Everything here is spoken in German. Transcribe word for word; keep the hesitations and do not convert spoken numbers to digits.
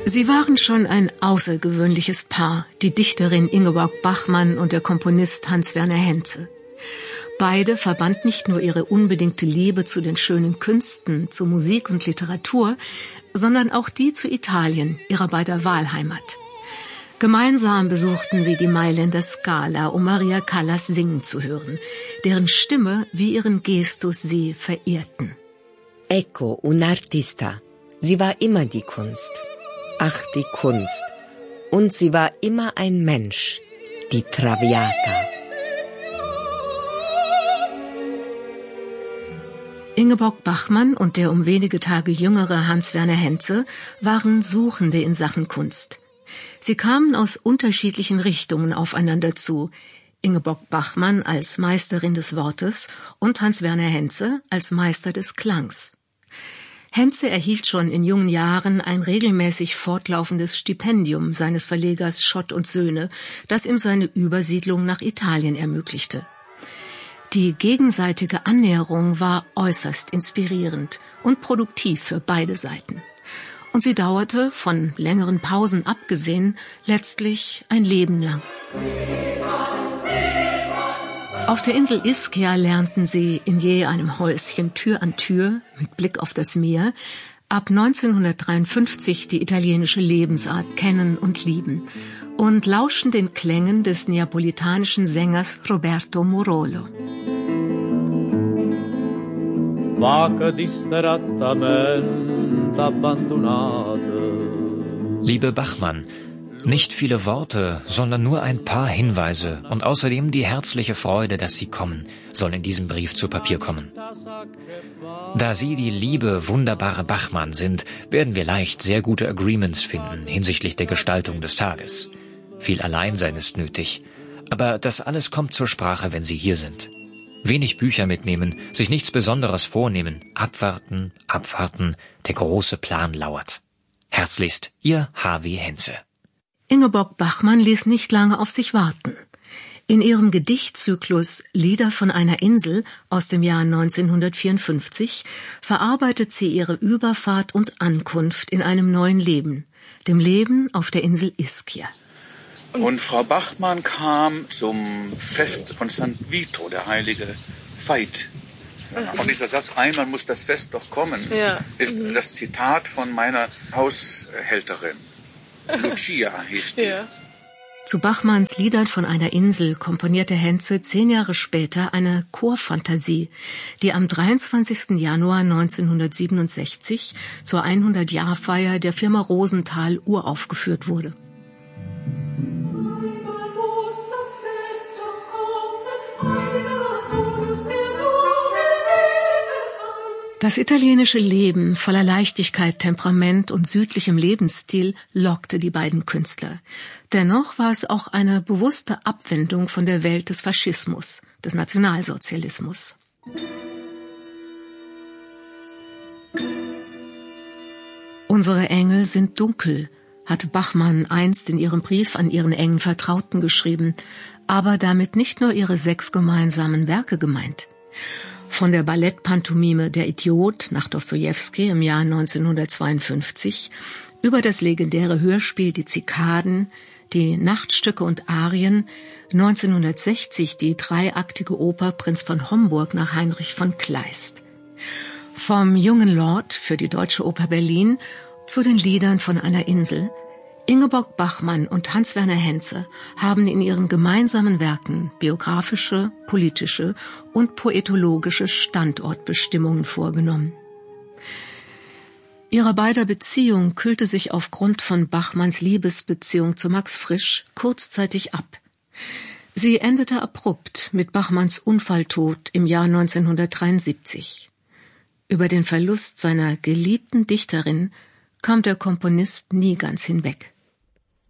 Sie waren schon ein außergewöhnliches Paar, die Dichterin Ingeborg Bachmann und der Komponist Hans-Werner Henze. Beide verband nicht nur ihre unbedingte Liebe zu den schönen Künsten, zu Musik und Literatur, sondern auch die zu Italien, ihrer beider Wahlheimat. Gemeinsam besuchten sie die Mailänder Scala, um Maria Callas singen zu hören, deren Stimme wie ihren Gestus sie verehrten. Ecco, un artista. Sie war immer die Kunst. Ach, die Kunst. Und sie war immer ein Mensch, die Traviata. Ingeborg Bachmann und der um wenige Tage jüngere Hans-Werner Henze waren Suchende in Sachen Kunst. Sie kamen aus unterschiedlichen Richtungen aufeinander zu. Ingeborg Bachmann als Meisterin des Wortes und Hans-Werner Henze als Meister des Klangs. Henze erhielt schon in jungen Jahren ein regelmäßig fortlaufendes Stipendium seines Verlegers Schott und Söhne, das ihm seine Übersiedlung nach Italien ermöglichte. Die gegenseitige Annäherung war äußerst inspirierend und produktiv für beide Seiten. Und sie dauerte, von längeren Pausen abgesehen, letztlich ein Leben lang. Auf der Insel Ischia lernten sie in je einem Häuschen Tür an Tür mit Blick auf das Meer ab neunzehnhundertdreiundfünfzig die italienische Lebensart kennen und lieben und lauschten den Klängen des neapolitanischen Sängers Roberto Murolo. Liebe Bachmann, nicht viele Worte, sondern nur ein paar Hinweise und außerdem die herzliche Freude, dass Sie kommen, soll in diesem Brief zu Papier kommen. Da Sie die liebe, wunderbare Bachmann sind, werden wir leicht sehr gute Agreements finden hinsichtlich der Gestaltung des Tages. Viel Alleinsein ist nötig, aber das alles kommt zur Sprache, wenn Sie hier sind. Wenig Bücher mitnehmen, sich nichts Besonderes vornehmen, abwarten, abwarten, der große Plan lauert. Herzlichst, Ihr H W Henze. Ingeborg Bachmann ließ nicht lange auf sich warten. In ihrem Gedichtzyklus Lieder von einer Insel aus dem Jahr neunzehnhundertvierundfünfzig verarbeitet sie ihre Überfahrt und Ankunft in einem neuen Leben, dem Leben auf der Insel Ischia. Und Frau Bachmann kam zum Fest von Sankt Vito, der heilige Veit. Und dieser Satz, einmal muss das Fest doch kommen, ja. ist mhm. das Zitat von meiner Haushälterin. Lucia hieß die. Ja. Zu Bachmanns Liedern von einer Insel komponierte Henze zehn Jahre später eine Chorfantasie, die am dreiundzwanzigsten Januar neunzehnhundertsiebenundsechzig zur hundert-Jahr-Feier der Firma Rosenthal uraufgeführt wurde. Das italienische Leben voller Leichtigkeit, Temperament und südlichem Lebensstil lockte die beiden Künstler. Dennoch war es auch eine bewusste Abwendung von der Welt des Faschismus, des Nationalsozialismus. Unsere Engel sind dunkel, hatte Bachmann einst in ihrem Brief an ihren engen Vertrauten geschrieben, aber damit nicht nur ihre sechs gemeinsamen Werke gemeint. Von der Ballettpantomime Der Idiot nach Dostojewski im Jahr neunzehnhundertzweiundfünfzig über das legendäre Hörspiel Die Zikaden, die Nachtstücke und Arien, neunzehnhundertsechzig die dreiaktige Oper Prinz von Homburg nach Heinrich von Kleist. Vom Jungen Lord für die Deutsche Oper Berlin zu den Liedern von einer Insel. Ingeborg Bachmann und Hans-Werner Henze haben in ihren gemeinsamen Werken biografische, politische und poetologische Standortbestimmungen vorgenommen. Ihre beider Beziehung kühlte sich aufgrund von Bachmanns Liebesbeziehung zu Max Frisch kurzzeitig ab. Sie endete abrupt mit Bachmanns Unfalltod im Jahr neunzehnhundertdreiundsiebzig. Über den Verlust seiner geliebten Dichterin kam der Komponist nie ganz hinweg.